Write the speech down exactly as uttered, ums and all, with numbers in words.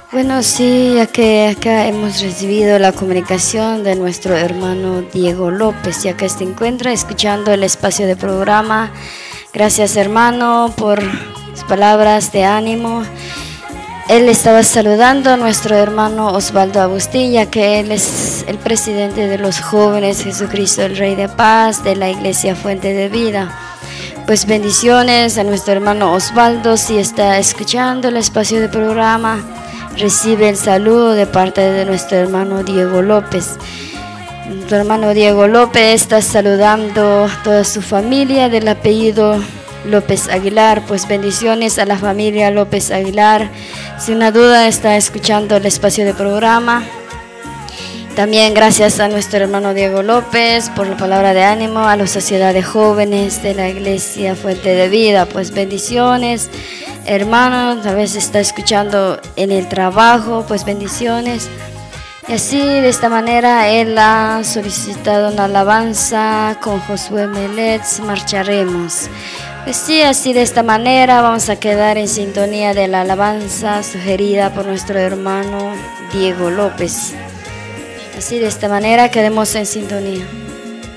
Bueno, sí, ya que acá hemos recibido la comunicación de nuestro hermano Diego López, ya que se encuentra escuchando el espacio de programa. Gracias, hermano, por sus palabras de ánimo. Él estaba saludando a nuestro hermano Osvaldo Agustín, ya que él es el presidente de los jóvenes Jesucristo, el Rey de Paz, de la Iglesia Fuente de Vida. Pues bendiciones a nuestro hermano Osvaldo, si está escuchando el espacio de programa. Recibe el saludo de parte de nuestro hermano Diego López. Nuestro hermano Diego López está saludando a toda su familia del apellido López Aguilar. Pues bendiciones a la familia López Aguilar. Sin una duda está escuchando el espacio de programa. También gracias a nuestro hermano Diego López por la palabra de ánimo, a la sociedad de jóvenes de la Iglesia Fuente de Vida. Pues bendiciones, hermano, tal vez está escuchando en el trabajo, pues bendiciones. Y así, de esta manera, él ha solicitado una alabanza con Josué Meletz, marcharemos. Pues sí, así de esta manera vamos a quedar en sintonía de la alabanza sugerida por nuestro hermano Diego López. Así de esta manera quedemos en sintonía.